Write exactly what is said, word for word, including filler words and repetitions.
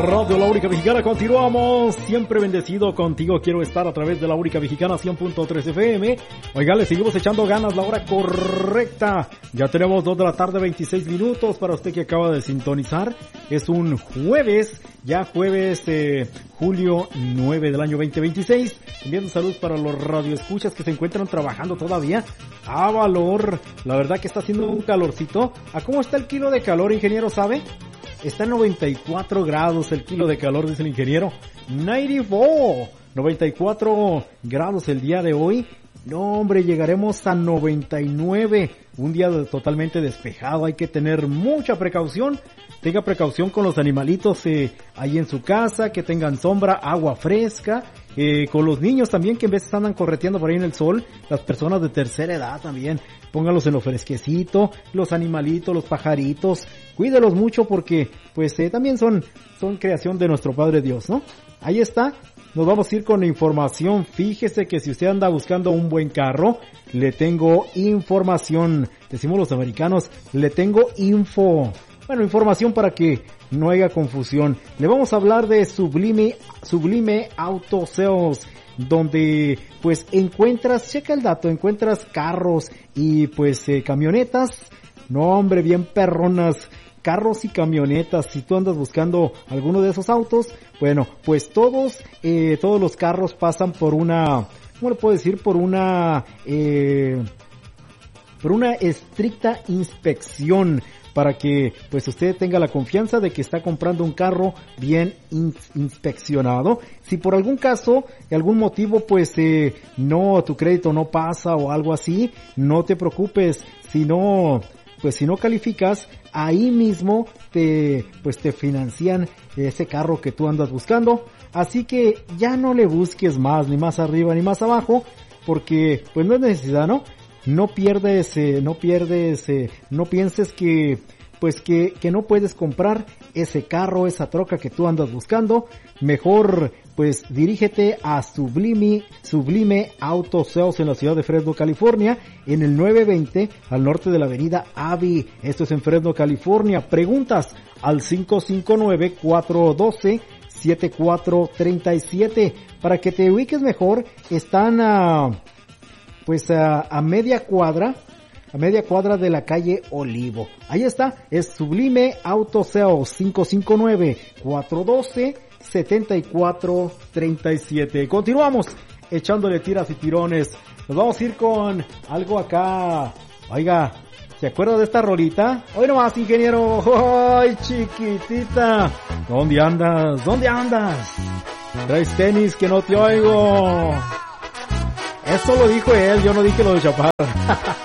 Radio La Única Mexicana. Continuamos, siempre bendecido contigo. Quiero estar a través de La Única Mexicana cien punto tres F M. Oiga, le seguimos echando ganas, la hora correcta. Ya tenemos dos de la tarde, veintiséis minutos para usted que acaba de sintonizar. Es un jueves, ya jueves eh, julio nueve del año veinte veintiséis. Enviando saludos para los radioescuchas que se encuentran trabajando todavía a valor. La verdad que está haciendo un calorcito. ¿A cómo está el kilo de calor, ingeniero, sabe? Está en noventa y cuatro grados el kilo de calor, dice el ingeniero. noventa y cuatro, noventa y cuatro grados el día de hoy. No, hombre, llegaremos a noventa y nueve. Un día totalmente despejado. Hay que tener mucha precaución. Tenga precaución con los animalitos eh, ahí en su casa, que tengan sombra, agua fresca. Eh, con los niños también, que en veces andan correteando por ahí en el sol. Las personas de tercera edad también. Póngalos en lo fresquecito. Los animalitos, los pajaritos. Cuídelos mucho porque pues eh, también son, son creación de nuestro Padre Dios, ¿no? Ahí está. Nos vamos a ir con la información. Fíjese que si usted anda buscando un buen carro, le tengo información. Decimos los americanos, le tengo info. Bueno, información para que no haya confusión. Le vamos a hablar de Sublime, Sublime Auto Sales, donde pues encuentras, checa el dato, encuentras carros y pues eh, camionetas. No, hombre, bien perronas. Carros y camionetas. Si tú andas buscando alguno de esos autos, bueno, pues todos, eh, todos los carros pasan por una, ¿cómo le puedo decir? Por una, eh, por una estricta inspección para que, pues, usted tenga la confianza de que está comprando un carro bien in- inspeccionado. Si por algún caso, algún motivo, pues, eh, no, tu crédito no pasa o algo así, no te preocupes. Si no, pues si no calificas, ahí mismo te, pues te financian ese carro que tú andas buscando. Así que ya no le busques más, ni más arriba ni más abajo, porque pues no es necesidad, ¿no? No pierdes, eh, no pierdes, eh, no pienses que, pues que, que no puedes comprar ese carro, esa troca que tú andas buscando. Mejor, pues dirígete a Sublime, Sublime Auto Sales en la ciudad de Fresno, California, en el nueve veinte al norte de la avenida Abbey. Esto es en Fresno, California. Preguntas al cinco cinco nueve, cuatro uno dos, siete cuatro tres siete. Para que te ubiques mejor, están a, pues a, a media cuadra, a media cuadra de la calle Olivo. Ahí está, es Sublime Auto Sales, cinco cinco nueve, cuatro uno dos, siete cuatro tres siete. Continuamos echándole tiras y tirones. Nos vamos a ir con algo acá. Oiga, ¿se acuerda de esta rolita? Hoy nomás, ingeniero. ¡Ay, chiquitita! ¿Dónde andas? ¿Dónde andas? Traes tenis que no te oigo. Eso lo dijo él, yo no dije lo de Chaparro.